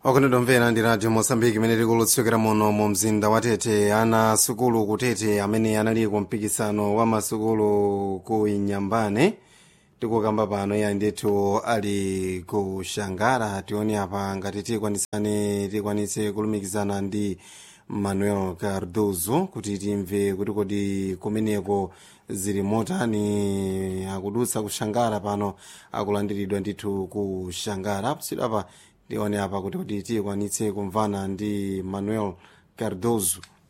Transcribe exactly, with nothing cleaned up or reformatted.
Okondedwa ndi radio Mozambique imene tikulutsukira muno mu mzinda wa Tete. Ana sukulu ku Tete amene anali ku mpikisano wa masukulu ku Inyambane tikukamba pano ya ndithu ali ku Shangara. Tione apa ngati tikwanisane tikwanitse kulumikizana ndi Manuel Cardozo kuti timve kuti kodi kumeneko zili motani. Akudutsa ku Shangara pano, akulandiridwa ndithu ku Shangara. Apa tione apa kuti kuti tikwanitse kumvana ndi Manuel Cardozo.